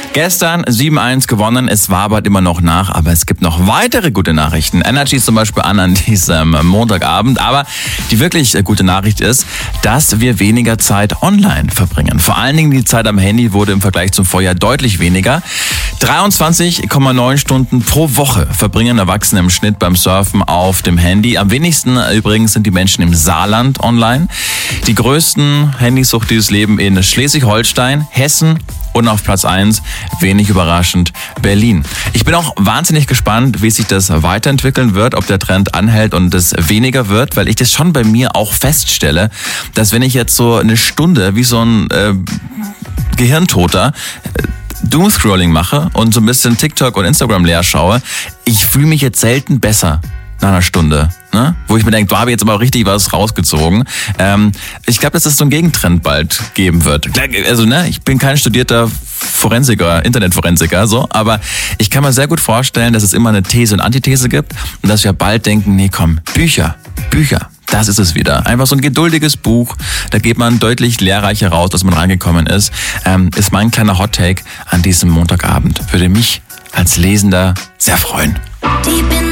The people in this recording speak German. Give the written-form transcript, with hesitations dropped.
Gestern 7-1 gewonnen, es wabert immer noch nach, aber es gibt noch weitere gute Nachrichten. Energy ist zum Beispiel an diesem Montagabend, aber die wirklich gute Nachricht ist, dass wir weniger Zeit online verbringen. Vor allen Dingen die Zeit am Handy wurde im Vergleich zum Vorjahr deutlich weniger. 23,9 Stunden pro Woche verbringen Erwachsene im Schnitt beim Surfen auf dem Handy. Am wenigsten übrigens sind die Menschen im Saarland online. Die größten Handysucht dieses Leben in Schleswig-Holstein, Hessen und auf Platz 1, wenig überraschend, Berlin. Ich bin auch wahnsinnig gespannt, wie sich das weiterentwickeln wird, ob der Trend anhält und es weniger wird, weil ich das schon bei mir auch feststelle, dass wenn ich jetzt so eine Stunde wie so ein Gehirntoter Doomscrolling mache und so ein bisschen TikTok und Instagram leer schaue, ich fühle mich jetzt selten besser nach einer Stunde, ne? Wo ich mir denke, da habe ich jetzt aber richtig was rausgezogen. Ich glaube, dass es so einen Gegentrend bald geben wird. Also, ich bin kein studierter Forensiker, Internetforensiker, so, aber ich kann mir sehr gut vorstellen, dass es immer eine These und Antithese gibt und dass wir bald denken, nee, komm, Bücher. Das ist es wieder. Einfach so ein geduldiges Buch. Da geht man deutlich lehrreicher raus, dass man reingekommen ist. Ist mein kleiner Hot-Take an diesem Montagabend. Würde mich als Lesender sehr freuen.